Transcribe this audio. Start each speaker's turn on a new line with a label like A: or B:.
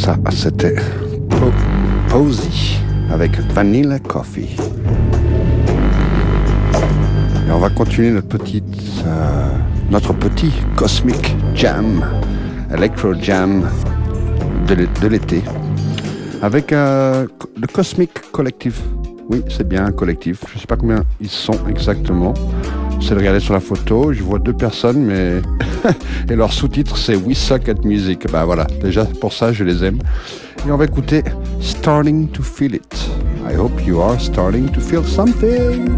A: Ça, c'était Posey avec Vanilla Coffee. Et on va continuer notre petit Cosmic Jam, Electro Jam de l'été, avec le Cosmic Collective. Oui, c'est bien un collectif. Je ne sais pas combien ils sont exactement. J'essaie de regarder sur la photo. Je vois 2 personnes, mais et leur sous-titre c'est We Suck at Music. Ben voilà, déjà pour ça je les aime. Et on va écouter Starting to Feel It. I hope you are starting to feel something.